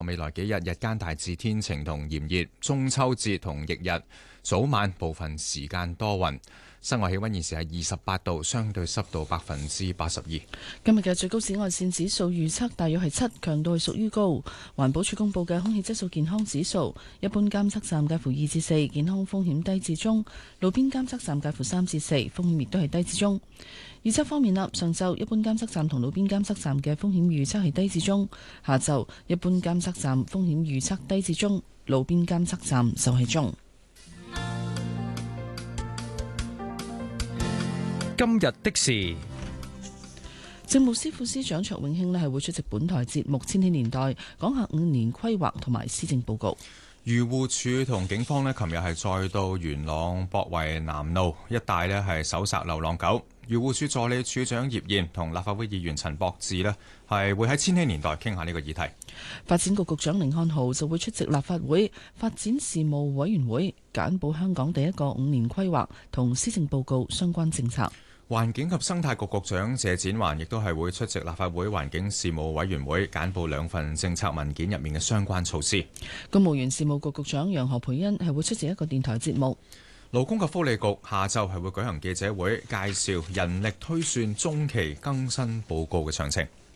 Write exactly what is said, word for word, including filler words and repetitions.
未來幾日日間大致天晴同炎熱，中秋節同翌日早晚部分時間多雲。室外氣溫現時係二十八度，相對濕度百分之八十二。 今日嘅最高紫外線指數預測大約係七，強度係屬於高。環保署公布嘅空氣質素健康指數，一般監測站介乎二至四，健康風險低至中；路邊監測站介乎三至四，風險亦都係低至中。預測方面啦，上晝一般監測站同路邊監測站嘅風險預測係低至中，下晝一般監測站風險預測低至中，路邊監測站就係中。 今日的事， 政務司副司長卓永興咧係會出席本台節目《千禧年代》，講下五年規劃同埋施政報告。 漁護署同警方咧，琴日係再到元朗博圍南路一帶咧係搜查流浪狗。漁護署助理署長葉燕同立法會議員陳博志咧係會喺《千禧年代》傾下呢個議題。 發展局局長甯漢豪就會出席立法會發展事務委員會，簡報香港第一個五年規劃同施政報告相關政策。 環境及生態局局長謝展寰亦都係會出席立法會環境事務委員會，簡報兩份政策文件入面嘅相關措施。 公務員事務局局長楊何蓓茵係會出席一個電台節目。 勞工及福利局下晝係會舉行記者會，介紹人力推算中期更新報告嘅詳情。